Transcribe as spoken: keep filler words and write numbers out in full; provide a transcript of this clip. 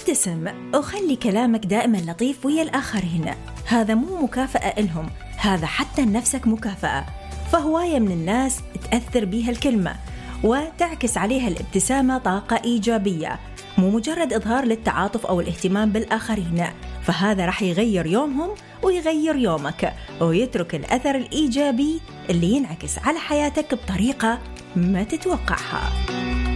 ابتسم وخلي كلامك دائما لطيف ويا الآخرين. هذا مو مكافأة إلهم، هذا حتى لنفسك مكافأة. فهواية من الناس تأثر بيها الكلمة وتعكس عليها الابتسامة طاقة إيجابية، مو مجرد إظهار للتعاطف أو الاهتمام بالآخرين. فهذا رح يغير يومهم ويغير يومك ويترك الأثر الإيجابي اللي ينعكس على حياتك بطريقة ما تتوقعها.